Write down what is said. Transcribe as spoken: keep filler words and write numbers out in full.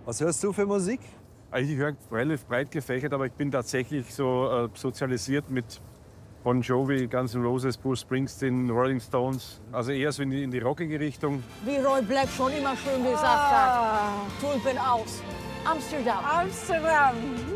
Was hörst du für Musik? Also ich höre relativ breit gefächert, aber ich bin tatsächlich so äh, sozialisiert mit Bon Jovi, Guns N' Roses, Bruce Springsteen, Rolling Stones. Also eher so in die, in die rockige Richtung. Wie Roy Black schon immer schön gesagt Ah. hat, Tulpen aus Amsterdam. Amsterdam.